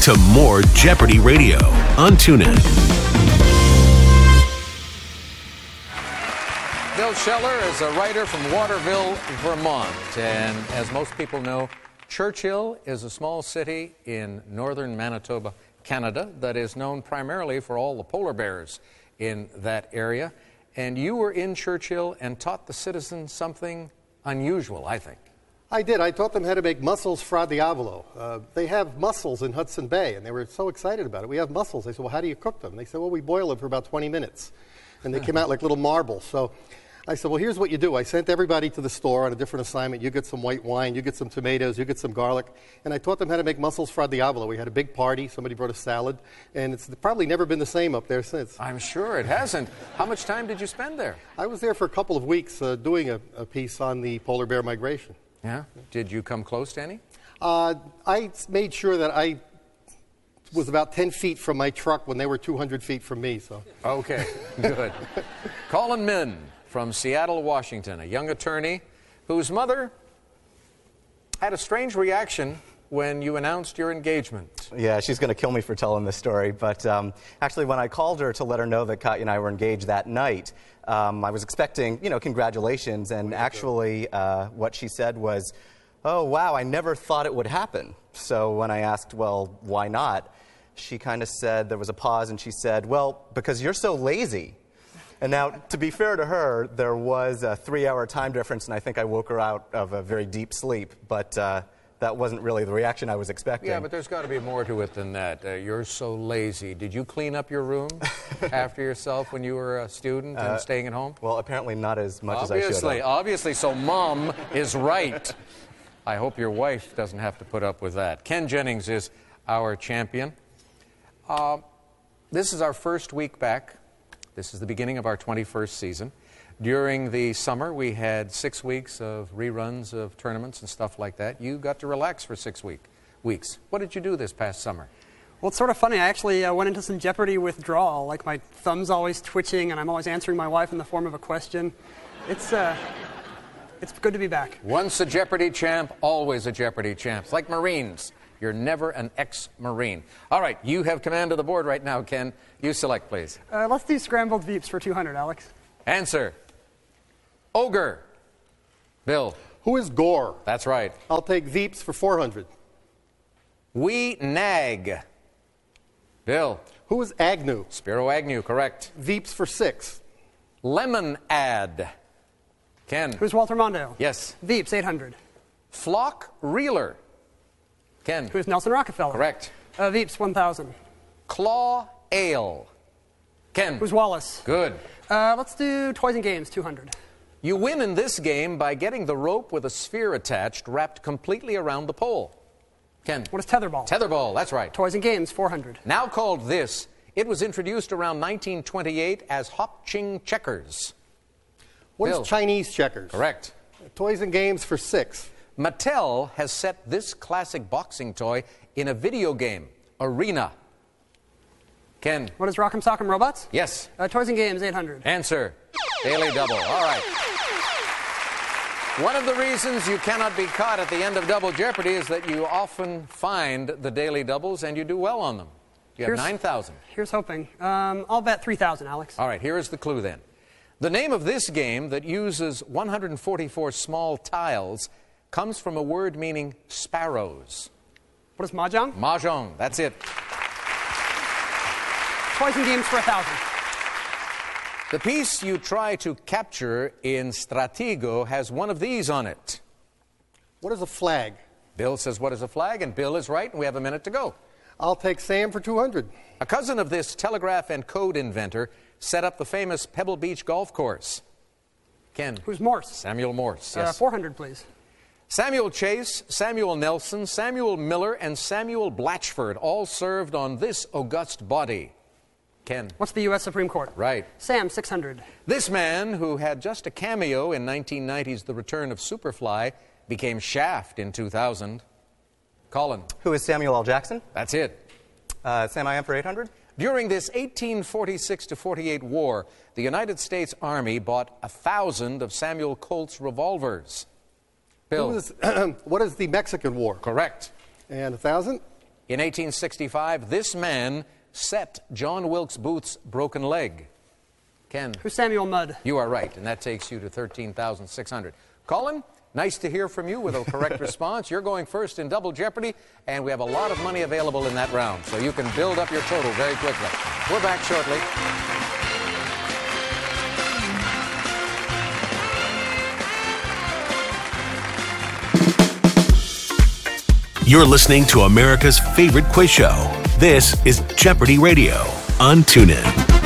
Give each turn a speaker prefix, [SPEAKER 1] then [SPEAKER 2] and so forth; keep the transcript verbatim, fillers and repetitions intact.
[SPEAKER 1] to more Jeopardy Radio on TuneIn.
[SPEAKER 2] Bill Scheller is a writer from Waterville, Vermont. And as most people know, Churchill is a small city in northern Manitoba, Canada, that is known primarily for all the polar bears in that area. And you were in Churchill and taught the citizens something unusual, I think.
[SPEAKER 3] I did. I taught them how to make mussels fra diavolo. Uh, they have mussels in Hudson Bay, and they were so excited about it. We have mussels. I said, well, how do you cook them? And they said, well, we boil them for about twenty minutes. And they came out like little marbles. So I said, well, here's what you do. I sent everybody to the store on a different assignment. You get some white wine, you get some tomatoes, you get some garlic. And I taught them how to make mussels fra diavolo. We had a big party. Somebody brought a salad. And it's probably never been the same up there since.
[SPEAKER 2] I'm sure it hasn't. How much time did you spend there?
[SPEAKER 3] I was there for a couple of weeks uh, doing a, a piece on the polar bear migration.
[SPEAKER 2] Yeah? Did you come close to any?
[SPEAKER 3] Uh, I made sure that I was about ten feet from my truck when they were two hundred feet from me. So.
[SPEAKER 2] Okay, good. Colin Min from Seattle, Washington, a young attorney whose mother had a strange reaction when you announced your engagement.
[SPEAKER 4] Yeah, she's going to kill me for telling this story, but um, actually when I called her to let her know that Katya and I were engaged that night, um, I was expecting, you know, congratulations, and actually uh, what she said was, oh, wow, I never thought it would happen. So when I asked, well, why not, she kind of said, there was a pause, and she said, well, because you're so lazy. And now, to be fair to her, there was a three-hour time difference, and I think I woke her out of a very deep sleep, but uh, that wasn't really the reaction I was expecting.
[SPEAKER 2] Yeah, but there's got to be more to it than that. Uh, you're so lazy. Did you clean up your room after yourself when you were a student and
[SPEAKER 4] uh,
[SPEAKER 2] staying at home?
[SPEAKER 4] Well, apparently not as much
[SPEAKER 2] obviously,
[SPEAKER 4] as I should have.
[SPEAKER 2] Obviously, so Mom is right. I hope your wife doesn't have to put up with that. Ken Jennings is our champion. Uh, this is our first week back. This is the beginning of our twenty-first season. During the summer, we had six weeks of reruns of tournaments and stuff like that. You got to relax for six week, weeks. What did you do this past summer?
[SPEAKER 5] Well, it's sort of funny. I actually uh, went into some Jeopardy withdrawal. Like, my thumb's always twitching, and I'm always answering my wife in the form of a question. It's, uh, it's good to be back.
[SPEAKER 2] Once a Jeopardy champ, always a Jeopardy champ. It's like Marines. You're never an ex-Marine. All right, you have command of the board right now, Ken. You select, please.
[SPEAKER 5] Uh, let's do scrambled Veeps for two hundred, Alex.
[SPEAKER 2] Answer. Ogre. Bill.
[SPEAKER 3] Who is Gore?
[SPEAKER 2] That's right.
[SPEAKER 3] I'll take Veeps for four hundred.
[SPEAKER 2] We nag. Bill.
[SPEAKER 3] Who is Agnew?
[SPEAKER 2] Spiro Agnew, correct.
[SPEAKER 3] Veeps for six.
[SPEAKER 2] Lemon ad. Ken.
[SPEAKER 5] Who's Walter Mondo?
[SPEAKER 2] Yes.
[SPEAKER 5] Veeps, eight hundred.
[SPEAKER 2] Flock reeler. Ken.
[SPEAKER 5] Who's Nelson Rockefeller?
[SPEAKER 2] Correct.
[SPEAKER 5] Uh, Veeps, one thousand.
[SPEAKER 2] Claw ale. Ken.
[SPEAKER 5] Who's Wallace?
[SPEAKER 2] Good.
[SPEAKER 5] Uh, let's do Toys and Games, two hundred.
[SPEAKER 2] You win in this game by getting the rope with a sphere attached wrapped completely around the pole. Ken.
[SPEAKER 5] What is Tetherball?
[SPEAKER 2] Tetherball, that's right.
[SPEAKER 5] Toys and Games, four hundred.
[SPEAKER 2] Now called this, it was introduced around nineteen twenty-eight as Hop Ching Checkers.
[SPEAKER 3] What
[SPEAKER 2] Bill.
[SPEAKER 3] is Chinese checkers?
[SPEAKER 2] Correct.
[SPEAKER 3] Toys and Games for six.
[SPEAKER 2] Mattel has set this classic boxing toy in a video game, Arena. Ken.
[SPEAKER 5] What is Rock'em Sock'em Robots?
[SPEAKER 2] Yes.
[SPEAKER 5] Uh, Toys and Games, eight hundred.
[SPEAKER 2] Answer. Daily Double. All right. One of the reasons you cannot be caught at the end of Double Jeopardy is that you often find the Daily Doubles and you do well on them. You have nine thousand.
[SPEAKER 5] Here's hoping. Um, I'll bet three thousand, Alex.
[SPEAKER 2] All right, here is the clue then. The name of this game that uses one hundred forty-four small tiles comes from a word meaning sparrows.
[SPEAKER 5] What is Mahjong?
[SPEAKER 2] Mahjong, that's it.
[SPEAKER 5] Toys and Games for a thousand.
[SPEAKER 2] The piece you try to capture in Stratego has one of these on it.
[SPEAKER 3] What is a flag?
[SPEAKER 2] Bill says, what is a flag? And Bill is right, and we have a minute to go.
[SPEAKER 3] I'll take Sam for two hundred.
[SPEAKER 2] A cousin of this telegraph and code inventor set up the famous Pebble Beach golf course. Ken.
[SPEAKER 5] Who's Morse?
[SPEAKER 2] Samuel Morse,
[SPEAKER 5] Uh,
[SPEAKER 2] yes.
[SPEAKER 5] four hundred, please.
[SPEAKER 2] Samuel Chase, Samuel Nelson, Samuel Miller, and Samuel Blatchford all served on this august body. Ken.
[SPEAKER 5] What's the U S Supreme Court?
[SPEAKER 2] Right.
[SPEAKER 5] Sam, six hundred.
[SPEAKER 2] This man, who had just a cameo in nineteen ninety's The Return of Superfly, became Shaft in two thousand. Colin.
[SPEAKER 4] Who is Samuel L. Jackson?
[SPEAKER 2] That's it.
[SPEAKER 4] Uh, Sam, I am for eight hundred.
[SPEAKER 2] During this eighteen forty-six to forty-eight war, the United States Army bought a thousand of Samuel Colt's revolvers. Bill.
[SPEAKER 3] Who is, what is the Mexican War?
[SPEAKER 2] Correct.
[SPEAKER 3] And a thousand?
[SPEAKER 2] In eighteen sixty-five, this man set John Wilkes Booth's broken leg. Ken?
[SPEAKER 5] Who's Samuel Mudd?
[SPEAKER 2] You are right, and that takes you to thirteen thousand six hundred. Colin, nice to hear from you with a correct response. You're going first in Double Jeopardy, and we have a lot of money available in that round, so you can build up your total very quickly. We're back shortly.
[SPEAKER 1] You're listening to America's favorite quiz show. This is Jeopardy Radio on TuneIn.